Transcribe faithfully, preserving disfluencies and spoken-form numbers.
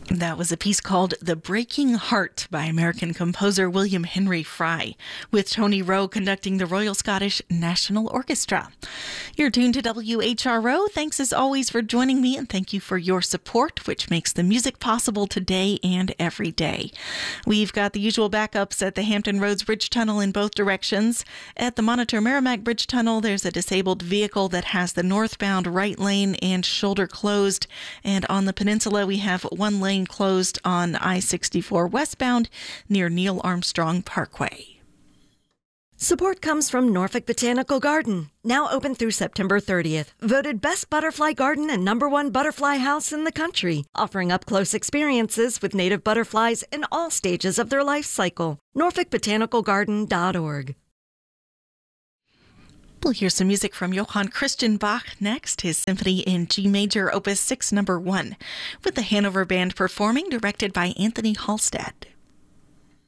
That was a piece called The Breaking Heart by American composer William Henry Fry, with Tony Rowe conducting the Royal Scottish National Orchestra. You're tuned to W H R O. Thanks as always for joining me, and thank you for your support, which makes the music possible today and every day. We've got the usual backups at the Hampton Roads Bridge Tunnel in both directions. At the Monitor Merrimack Bridge Tunnel, there's a disabled vehicle that has the northbound right lane and shoulder closed. And on the peninsula, we have one lane closed on I sixty-four westbound near Neil Armstrong Parkway. Support comes from Norfolk Botanical Garden, now open through September thirtieth. Voted best butterfly garden and number one butterfly house in the country, offering up-close experiences with native butterflies in all stages of their life cycle. norfolk botanical garden dot org. We'll hear some music from Johann Christian Bach next, his symphony in G major, opus six, number one, with the Hanover Band performing, directed by Anthony Halstead.